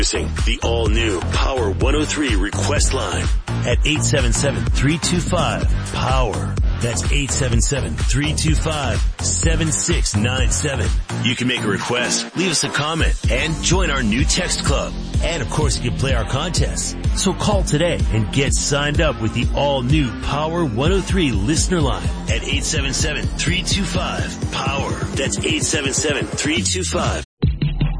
The all-new Power 103 request line at 877-325-POWER. That's 877-325-7697. You can make a request, leave us a comment, and join our new text club. And of course, you can play our contests. So call today and get signed up with the all-new Power 103 listener line at 877-325-POWER. That's 877-325-7697.